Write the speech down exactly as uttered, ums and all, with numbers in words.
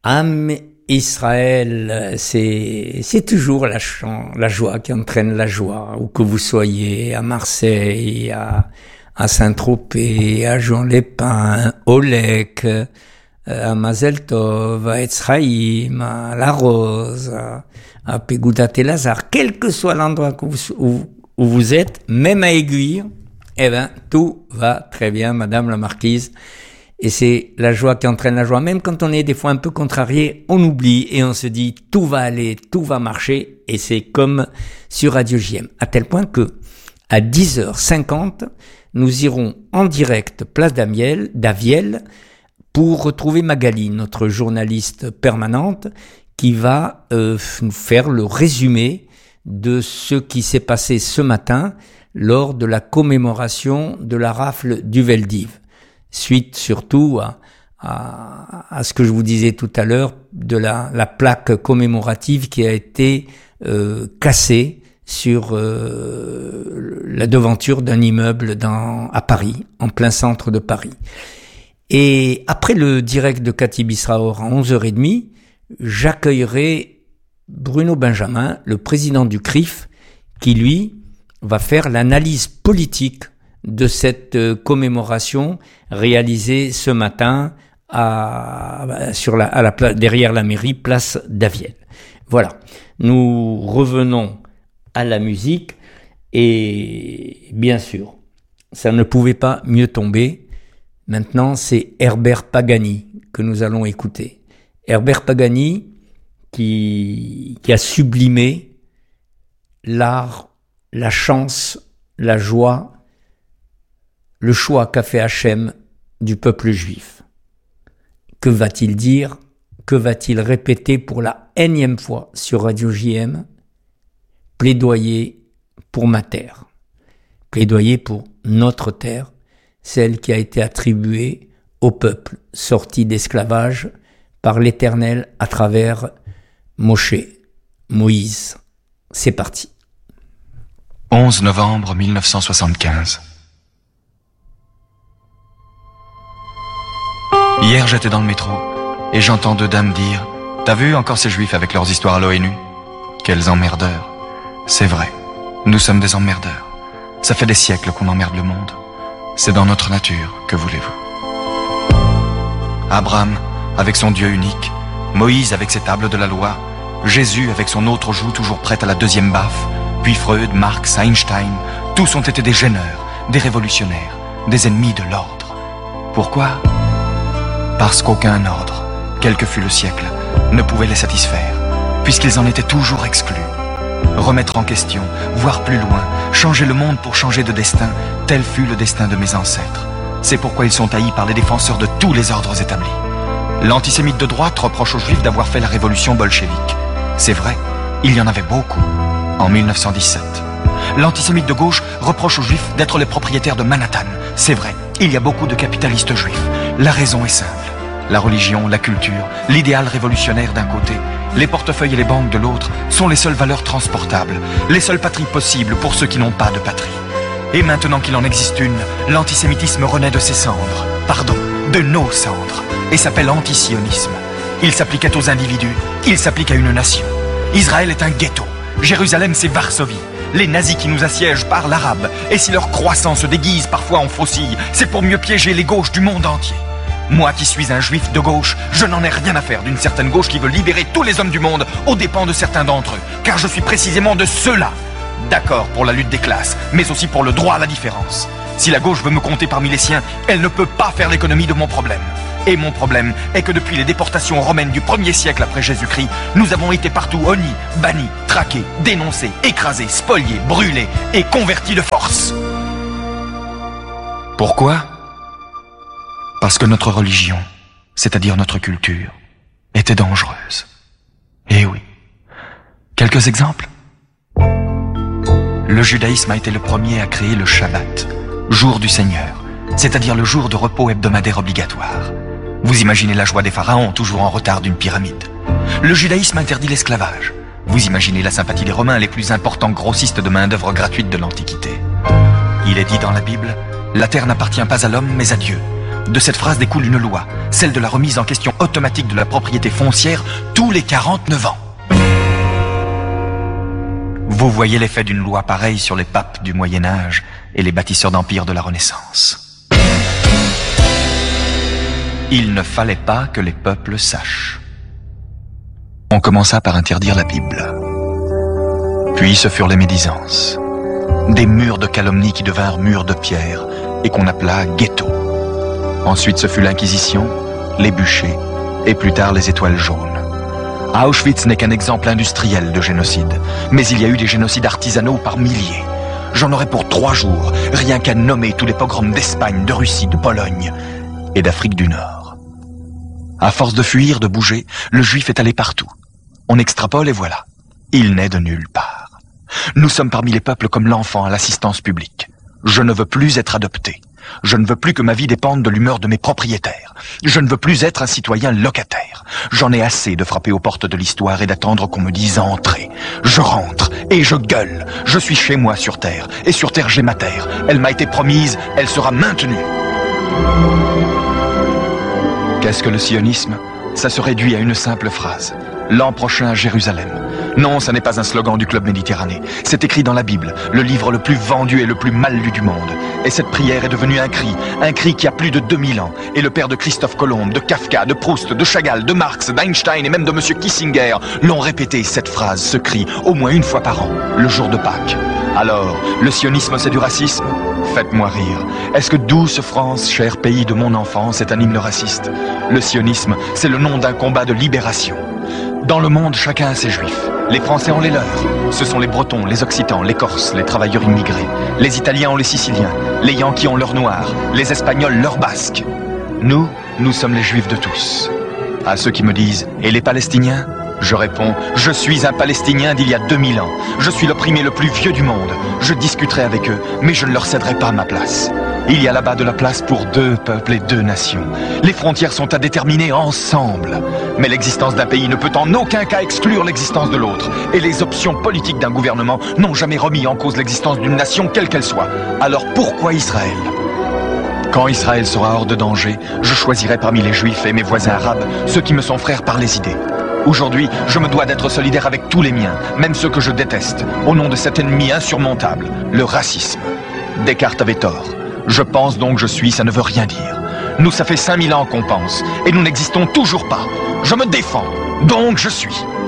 Am Israël, c'est, c'est toujours la, chan- la joie qui entraîne la joie, où que vous soyez, à Marseille, à, à Saint-Tropez, à Juan-les-Pins, au Lec, à Mazel Tov, à Etzraïm, à La Rose, à, à Pégoudat et Lazare, quel que soit l'endroit où vous, où, où vous êtes, même à Aiguille, eh ben, tout va très bien, Madame la Marquise. Et c'est la joie qui entraîne la joie. Même quand on est des fois un peu contrarié, on oublie et on se dit tout va aller, tout va marcher. Et c'est comme sur Radio J M. À tel point que à dix heures cinquante, nous irons en direct place d'Amiel, d'Aviel pour retrouver Magali, notre journaliste permanente, qui va euh, nous faire le résumé de ce qui s'est passé ce matin lors de la commémoration de la rafle du Veldiv. Suite surtout à, à, à ce que je vous disais tout à l'heure de la, la plaque commémorative qui a été euh, cassée sur euh, la devanture d'un immeuble dans, à Paris, en plein centre de Paris. Et après le direct de Cathy Bisraor à onze heures trente, j'accueillerai Bruno Benjamin, le président du C R I F, qui lui va faire l'analyse politique de cette euh, commémoration réalisée ce matin à, sur la, à la place, derrière la mairie, place d'Aviel. Voilà. Nous revenons à la musique et bien sûr, ça ne pouvait pas mieux tomber. Maintenant, c'est Herbert Pagani que nous allons écouter. Herbert Pagani qui, qui a sublimé l'art, la chance, la joie, le choix qu'a fait Hachem du peuple juif. Que va-t-il dire? Que va-t-il répéter pour la énième fois sur Radio J M? Plaidoyer pour ma terre. Plaidoyer pour notre terre, celle qui a été attribuée au peuple sorti d'esclavage par l'Éternel à travers Moshe, Moïse. C'est parti. onze novembre mille neuf cent soixante-quinze. Hier, j'étais dans le métro, et j'entends deux dames dire « T'as vu encore ces juifs avec leurs histoires à l'ONU ? Quels emmerdeurs !» C'est vrai, nous sommes des emmerdeurs. Ça fait des siècles qu'on emmerde le monde. C'est dans notre nature, que voulez-vous ? Abraham, avec son Dieu unique, Moïse avec ses tables de la loi, Jésus avec son autre joue toujours prête à la deuxième baffe, puis Freud, Marx, Einstein, tous ont été des gêneurs, des révolutionnaires, des ennemis de l'ordre. Pourquoi ? Parce qu'aucun ordre, quel que fût le siècle, ne pouvait les satisfaire, puisqu'ils en étaient toujours exclus. Remettre en question, voir plus loin, changer le monde pour changer de destin, tel fut le destin de mes ancêtres. C'est pourquoi ils sont haïs par les défenseurs de tous les ordres établis. L'antisémite de droite reproche aux juifs d'avoir fait la révolution bolchevique. C'est vrai, il y en avait beaucoup, en mille neuf cent dix-sept. L'antisémite de gauche reproche aux juifs d'être les propriétaires de Manhattan. C'est vrai, il y a beaucoup de capitalistes juifs. La raison est simple. La religion, la culture, l'idéal révolutionnaire d'un côté, les portefeuilles et les banques de l'autre sont les seules valeurs transportables, les seules patries possibles pour ceux qui n'ont pas de patrie. Et maintenant qu'il en existe une, l'antisémitisme renaît de ses cendres, pardon, de nos cendres, et s'appelle antisionisme. Il s'appliquait aux individus, il s'applique à une nation. Israël est un ghetto, Jérusalem c'est Varsovie. Les nazis qui nous assiègent parlent arabe, et si leur croissant se déguise parfois en faucille, c'est pour mieux piéger les gauches du monde entier. Moi qui suis un juif de gauche, je n'en ai rien à faire d'une certaine gauche qui veut libérer tous les hommes du monde aux dépens de certains d'entre eux, car je suis précisément de ceux-là. D'accord pour la lutte des classes, mais aussi pour le droit à la différence. Si la gauche veut me compter parmi les siens, elle ne peut pas faire l'économie de mon problème. Et mon problème est que depuis les déportations romaines du premier siècle après Jésus-Christ, nous avons été partout honnis, bannis, traqués, dénoncés, écrasés, spoliés, brûlés et convertis de force. Pourquoi ? Parce que notre religion, c'est-à-dire notre culture, était dangereuse. Eh oui. Quelques exemples ? Le judaïsme a été le premier à créer le Shabbat, jour du Seigneur, c'est-à-dire le jour de repos hebdomadaire obligatoire. Vous imaginez la joie des pharaons, toujours en retard d'une pyramide. Le judaïsme interdit l'esclavage. Vous imaginez la sympathie des Romains, les plus importants grossistes de main-d'œuvre gratuite de l'Antiquité. Il est dit dans la Bible, la terre n'appartient pas à l'homme, mais à Dieu. De cette phrase découle une loi, celle de la remise en question automatique de la propriété foncière tous les quarante-neuf ans. Vous voyez l'effet d'une loi pareille sur les papes du Moyen-Âge et les bâtisseurs d'empire de la Renaissance. Il ne fallait pas que les peuples sachent. On commença par interdire la Bible. Puis ce furent les médisances. Des murs de calomnie qui devinrent murs de pierre et qu'on appela ghetto. Ensuite ce fut l'Inquisition, les bûchers et plus tard les étoiles jaunes. Auschwitz n'est qu'un exemple industriel de génocide, mais il y a eu des génocides artisanaux par milliers. J'en aurais pour trois jours, rien qu'à nommer tous les pogroms d'Espagne, de Russie, de Pologne et d'Afrique du Nord. À force de fuir, de bouger, le juif est allé partout. On extrapole et voilà, il n'est de nulle part. Nous sommes parmi les peuples comme l'enfant à l'assistance publique. Je ne veux plus être adopté. Je ne veux plus que ma vie dépende de l'humeur de mes propriétaires. Je ne veux plus être un citoyen locataire. J'en ai assez de frapper aux portes de l'histoire et d'attendre qu'on me dise « entrez ». Je rentre et je gueule. Je suis chez moi sur Terre. Et sur Terre, j'ai ma terre. Elle m'a été promise, elle sera maintenue. Qu'est-ce que le sionisme? Ça se réduit à une simple phrase. L'an prochain à Jérusalem. Non, ça n'est pas un slogan du Club Méditerranée. C'est écrit dans la Bible, le livre le plus vendu et le plus mal lu du monde. Et cette prière est devenue un cri, un cri qui a plus de deux mille ans. Et le père de Christophe Colomb, de Kafka, de Proust, de Chagall, de Marx, d'Einstein et même de Monsieur Kissinger l'ont répété, cette phrase, ce cri, au moins une fois par an, le jour de Pâques. Alors, le sionisme c'est du racisme? Faites-moi rire. Est-ce que douce France, cher pays de mon enfance, est un hymne raciste? Le sionisme, c'est le nom d'un combat de libération. Dans le monde, chacun a ses juifs. Les Français ont les leurs. Ce sont les Bretons, les Occitans, les Corses, les travailleurs immigrés. Les Italiens ont les Siciliens. Les Yankees ont leurs Noirs. Les Espagnols leurs Basques. Nous, nous sommes les Juifs de tous. À ceux qui me disent « Et les Palestiniens ?» Je réponds « Je suis un Palestinien d'il y a deux mille ans. Je suis l'opprimé le plus vieux du monde. Je discuterai avec eux, mais je ne leur céderai pas ma place. Il y a là-bas de la place pour deux peuples et deux nations. Les frontières sont à déterminer ensemble. Mais l'existence d'un pays ne peut en aucun cas exclure l'existence de l'autre. Et les options politiques d'un gouvernement n'ont jamais remis en cause l'existence d'une nation, quelle qu'elle soit. Alors pourquoi Israël ? Quand Israël sera hors de danger, je choisirai parmi les Juifs et mes voisins arabes ceux qui me sont frères par les idées. Aujourd'hui, je me dois d'être solidaire avec tous les miens, même ceux que je déteste, au nom de cet ennemi insurmontable, le racisme. Descartes avait tort. Je pense donc je suis, ça ne veut rien dire. Nous, ça fait cinq mille ans qu'on pense, et nous n'existons toujours pas. Je me défends, donc je suis.